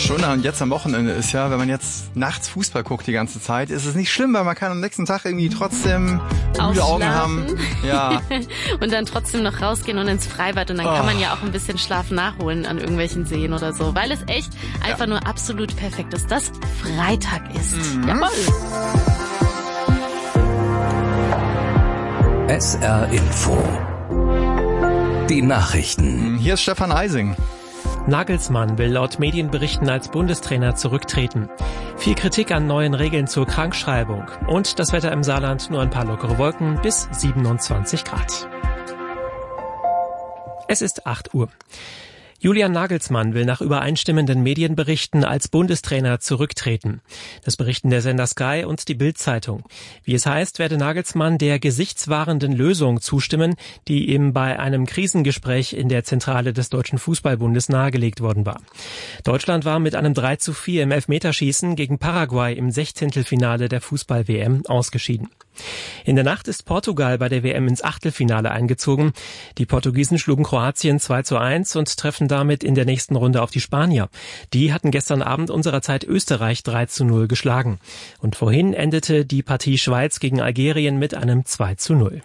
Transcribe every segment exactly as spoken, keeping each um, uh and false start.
Schöne und jetzt am Wochenende ist ja, wenn man jetzt nachts Fußball guckt die ganze Zeit, ist es nicht schlimm, weil man kann am nächsten Tag irgendwie trotzdem müde Augen haben. Ja. Und dann trotzdem noch rausgehen und ins Freibad und dann oh. kann man ja auch ein bisschen Schlaf nachholen an irgendwelchen Seen oder so, weil es echt einfach ja. nur absolut perfekt ist, dass Freitag ist. Mhm. Jawohl. S R Info. Die Nachrichten. Hier ist Stefan Eising. Nagelsmann will laut Medienberichten als Bundestrainer zurücktreten. Viel Kritik an neuen Regeln zur Krankschreibung. Und das Wetter im Saarland, nur ein paar lockere Wolken bis siebenundzwanzig Grad. Es ist acht Uhr. Julian Nagelsmann will nach übereinstimmenden Medienberichten als Bundestrainer zurücktreten. Das berichten der Sender Sky und die Bild-Zeitung. Wie es heißt, werde Nagelsmann der gesichtswahrenden Lösung zustimmen, die ihm bei einem Krisengespräch in der Zentrale des Deutschen Fußballbundes nahegelegt worden war. Deutschland war mit einem drei zu vier im Elfmeterschießen gegen Paraguay im Sechzehntelfinale der Fußball-W M ausgeschieden. In der Nacht ist Portugal bei der W M ins Achtelfinale eingezogen. Die Portugiesen schlugen Kroatien zwei zu eins und treffen damit in der nächsten Runde auf die Spanier. Die hatten gestern Abend unserer Zeit Österreich drei zu null geschlagen. Und vorhin endete die Partie Schweiz gegen Algerien mit einem zwei zu null.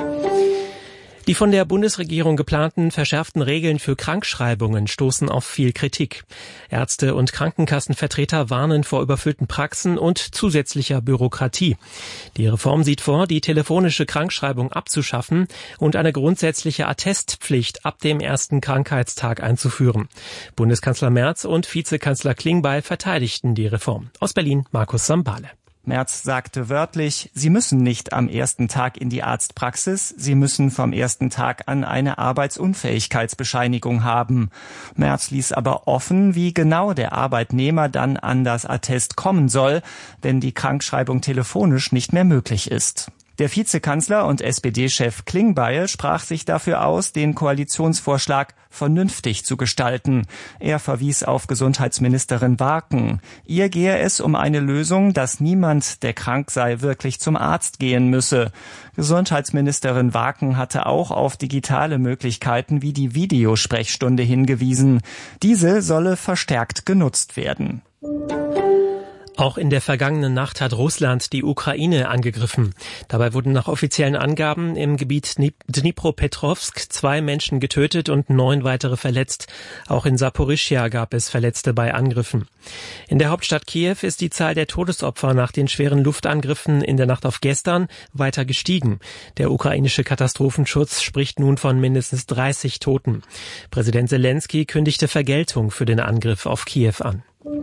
Die von der Bundesregierung geplanten verschärften Regeln für Krankschreibungen stoßen auf viel Kritik. Ärzte und Krankenkassenvertreter warnen vor überfüllten Praxen und zusätzlicher Bürokratie. Die Reform sieht vor, die telefonische Krankschreibung abzuschaffen und eine grundsätzliche Attestpflicht ab dem ersten Krankheitstag einzuführen. Bundeskanzler Merz und Vizekanzler Klingbeil verteidigten die Reform. Aus Berlin Markus Sambale. Merz sagte wörtlich, Sie müssen nicht am ersten Tag in die Arztpraxis, Sie müssen vom ersten Tag an eine Arbeitsunfähigkeitsbescheinigung haben. Merz ließ aber offen, wie genau der Arbeitnehmer dann an das Attest kommen soll, wenn die Krankschreibung telefonisch nicht mehr möglich ist. Der Vizekanzler und S P D-Chef Klingbeil sprach sich dafür aus, den Koalitionsvorschlag vernünftig zu gestalten. Er verwies auf Gesundheitsministerin Waken. Ihr gehe es um eine Lösung, dass niemand, der krank sei, wirklich zum Arzt gehen müsse. Gesundheitsministerin Waken hatte auch auf digitale Möglichkeiten wie die Videosprechstunde hingewiesen. Diese solle verstärkt genutzt werden. Auch in der vergangenen Nacht hat Russland die Ukraine angegriffen. Dabei wurden nach offiziellen Angaben im Gebiet Dnipropetrovsk zwei Menschen getötet und neun weitere verletzt. Auch in Saporischschja gab es Verletzte bei Angriffen. In der Hauptstadt Kiew ist die Zahl der Todesopfer nach den schweren Luftangriffen in der Nacht auf gestern weiter gestiegen. Der ukrainische Katastrophenschutz spricht nun von mindestens dreißig Toten. Präsident Zelensky kündigte Vergeltung für den Angriff auf Kiew an.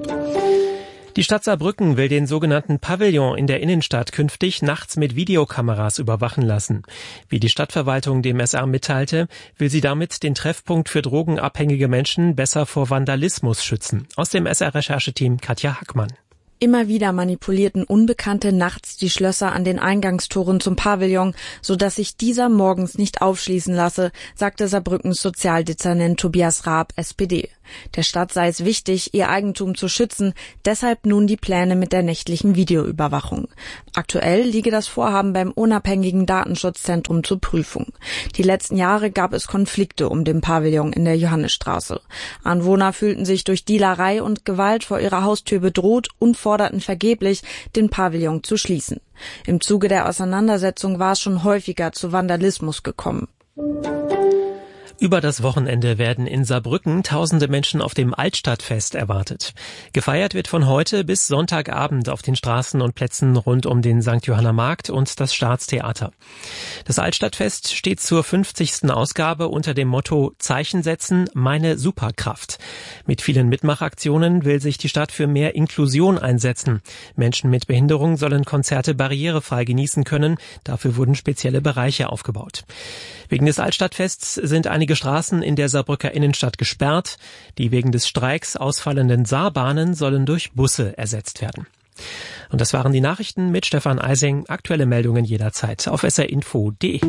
Die Stadt Saarbrücken will den sogenannten Pavillon in der Innenstadt künftig nachts mit Videokameras überwachen lassen. Wie die Stadtverwaltung dem S R mitteilte, will sie damit den Treffpunkt für drogenabhängige Menschen besser vor Vandalismus schützen. Aus dem S R-Rechercheteam Katja Hackmann. Immer wieder manipulierten Unbekannte nachts die Schlösser an den Eingangstoren zum Pavillon, sodass sich dieser morgens nicht aufschließen lasse, sagte Saarbrückens Sozialdezernent Tobias Raab, S P D. Der Stadt sei es wichtig, ihr Eigentum zu schützen, deshalb nun die Pläne mit der nächtlichen Videoüberwachung. Aktuell liege das Vorhaben beim unabhängigen Datenschutzzentrum zur Prüfung. Die letzten Jahre gab es Konflikte um den Pavillon in der Johannisstraße. Anwohner fühlten sich durch Dealerei und Gewalt vor ihrer Haustür bedroht und forderten vergeblich, den Pavillon zu schließen. Im Zuge der Auseinandersetzung war es schon häufiger zu Vandalismus gekommen. Über das Wochenende werden in Saarbrücken tausende Menschen auf dem Altstadtfest erwartet. Gefeiert wird von heute bis Sonntagabend auf den Straßen und Plätzen rund um den Sankt Johanner Markt und das Staatstheater. Das Altstadtfest steht zur fünfzigsten Ausgabe unter dem Motto Zeichen setzen, meine Superkraft. Mit vielen Mitmachaktionen will sich die Stadt für mehr Inklusion einsetzen. Menschen mit Behinderung sollen Konzerte barrierefrei genießen können. Dafür wurden spezielle Bereiche aufgebaut. Wegen des Altstadtfests sind einige Straßen in der Saarbrücker Innenstadt gesperrt. Die wegen des Streiks ausfallenden Saarbahnen sollen durch Busse ersetzt werden. Und das waren die Nachrichten mit Stefan Eising. Aktuelle Meldungen jederzeit auf s r info punkt d e.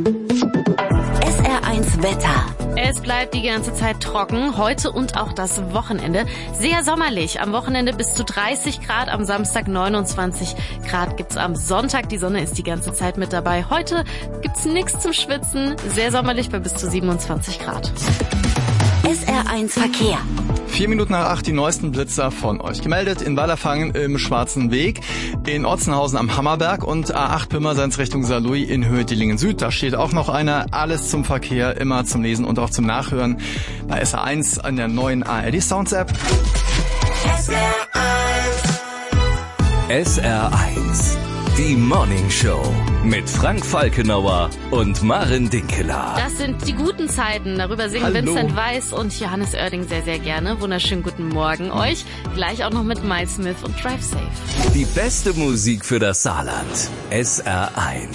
S R eins Wetter. Es bleibt die ganze Zeit trocken, heute und auch das Wochenende. Sehr sommerlich, am Wochenende bis zu dreißig Grad, am Samstag neunundzwanzig Grad gibt's am Sonntag. Die Sonne ist die ganze Zeit mit dabei. Heute gibt's nichts zum Schwitzen, sehr sommerlich bei bis zu siebenundzwanzig Grad. S R eins Verkehr. Vier Minuten nach acht die neuesten Blitzer von euch gemeldet. In Wallerfangen im Schwarzen Weg, in Otzenhausen am Hammerberg und A acht Pirmasens Richtung Saarlouis in Höhe Dillingen Süd. Da steht auch noch einer. Alles zum Verkehr, immer zum Lesen und auch zum Nachhören bei S R eins an der neuen A R D Sounds App. S R eins. S R eins. Die Morning Show mit Frank Falkenauer und Maren Dinkeler. Das sind die guten Zeiten. Darüber singen Hallo. Vincent Weiss und Johannes Oerding sehr, sehr gerne. Wunderschönen guten Morgen euch. Gleich auch noch mit Miles Smith und Drive Safe. Die beste Musik für das Saarland. S R eins.